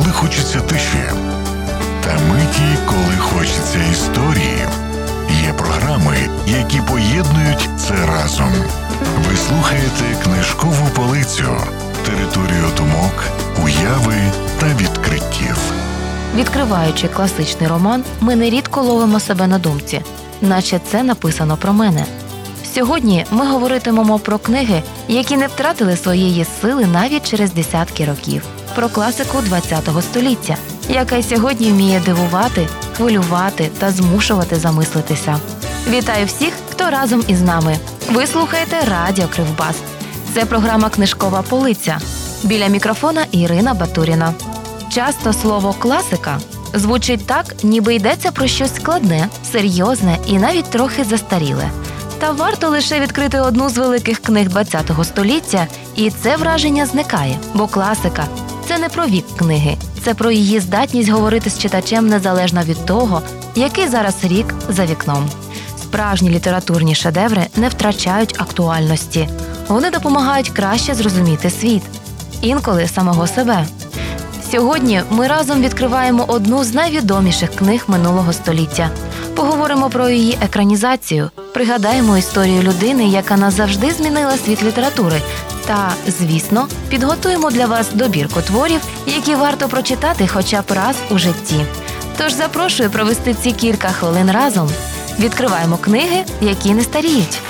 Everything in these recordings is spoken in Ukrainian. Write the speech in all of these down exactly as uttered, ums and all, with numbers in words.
коли хочеться тиші, та миті, коли хочеться історії. Є програми, які поєднують це разом. Ви слухаєте «Книжкову полицю» – територію думок, уяви та відкриттів. Відкриваючи класичний роман, ми нерідко ловимо себе на думці, наче це написано про мене. Сьогодні ми говоритимемо про книги, які не втратили своєї сили навіть через десятки років. Про класику ХХ століття, яка й сьогодні вміє дивувати, хвилювати та змушувати замислитися. Вітаю всіх, хто разом із нами. Ви слухаєте Радіо Кривбас. Це програма «Книжкова полиця». Біля мікрофона Ірина Батуріна. Часто слово «класика» звучить так, ніби йдеться про щось складне, серйозне і навіть трохи застаріле. Та варто лише відкрити одну з великих книг ХХ століття, і це враження зникає. Бо класика – це не про вік книги, це про її здатність говорити з читачем незалежно від того, який зараз рік за вікном. Справжні літературні шедеври не втрачають актуальності. Вони допомагають краще зрозуміти світ. Інколи самого себе. Сьогодні ми разом відкриваємо одну з найвідоміших книг минулого століття. Поговоримо про її екранізацію, пригадаємо історію людини, яка назавжди змінила світ літератури, та, звісно, підготуємо для вас добірку творів, які варто прочитати хоча б раз у житті. Тож запрошую провести ці кілька хвилин разом. Відкриваємо книги, які не старіють.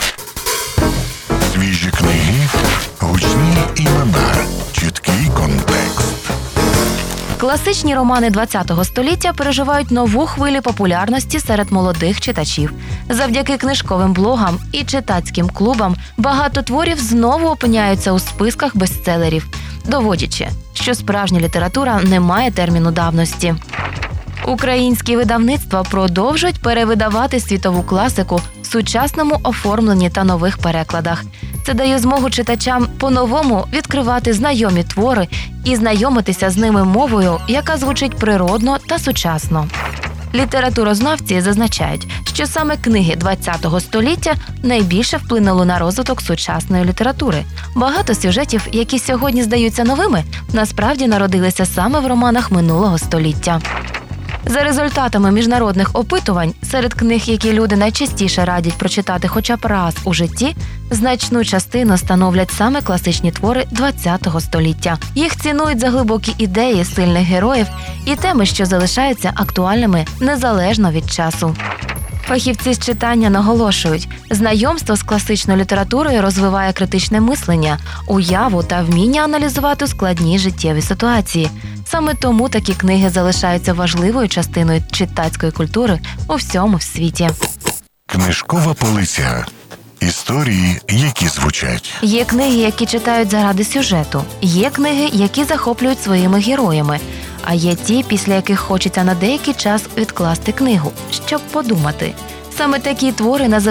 Свіжі книги, гучні імена, чіткий контекст. Класичні романи ХХ століття переживають нову хвилю популярності серед молодих читачів. Завдяки книжковим блогам і читацьким клубам багато творів знову опиняються у списках бестселерів, доводячи, що справжня література не має терміну давності. Українські видавництва продовжують перевидавати світову класику в сучасному оформленні та нових перекладах. Це дає змогу читачам по-новому відкривати знайомі твори і знайомитися з ними мовою, яка звучить природно та сучасно. Літературознавці зазначають, що саме книги ХХ століття найбільше вплинули на розвиток сучасної літератури. Багато сюжетів, які сьогодні здаються новими, насправді народилися саме в романах минулого століття. За результатами міжнародних опитувань, серед книг, які люди найчастіше радять прочитати хоча б раз у житті, значну частину становлять саме класичні твори ХХ століття. Їх цінують за глибокі ідеї сильних героїв і теми, що залишаються актуальними незалежно від часу. Фахівці з читання наголошують, знайомство з класичною літературою розвиває критичне мислення, уяву та вміння аналізувати складні життєві ситуації. Саме тому такі книги залишаються важливою частиною читацької культури у всьому світі. Книжкова полиця. Історії, які звучать. Є книги, які читають заради сюжету. Є книги, які захоплюють своїми героями. А є ті, після яких хочеться на деякий час відкласти книгу, щоб подумати. Саме такі твори називають